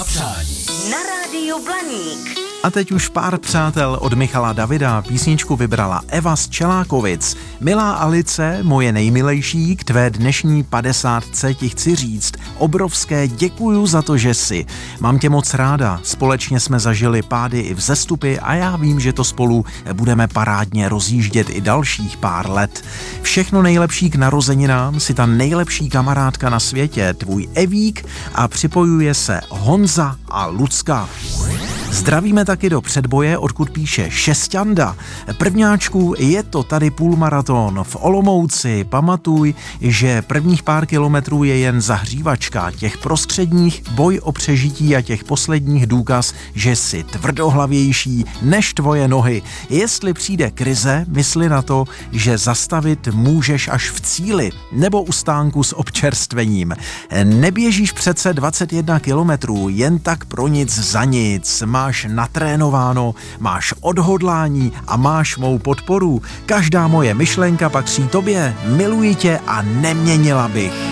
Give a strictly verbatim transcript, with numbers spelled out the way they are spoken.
na přání. Na rádiu Blaník. A teď už pár přátel od Michala Davida. Písničku vybrala Eva z Čelákovic. Milá Alice, moje nejmilejší, k tvé dnešní padesátce ti chci říct obrovské děkuju za to, že jsi. Mám tě moc ráda, společně jsme zažili pády i vzestupy a já vím, že to spolu budeme parádně rozjíždět i dalších pár let. Všechno nejlepší k narozeninám, si ta nejlepší kamarádka na světě, tvůj Evík, a připojuje se Honza a Lucka. Zdravíme taky do předboje, odkud píše Šesťanda. Prvňáčku, je to tady půlmaraton v Olomouci. Pamatuj, že prvních pár kilometrů je jen zahřívačka, těch prostředních boj o přežití a těch posledních důkaz, že jsi tvrdohlavější než tvoje nohy. Jestli přijde krize, mysli na to, že zastavit můžeš až v cíli nebo u stánku s občerstvením. Neběžíš přece dvacet jedna kilometrů jen tak pro nic za nic. Máš natrénováno, máš odhodlání a máš mou podporu. Každá moje myšlenka patří tobě, miluji tě a neměnila bych.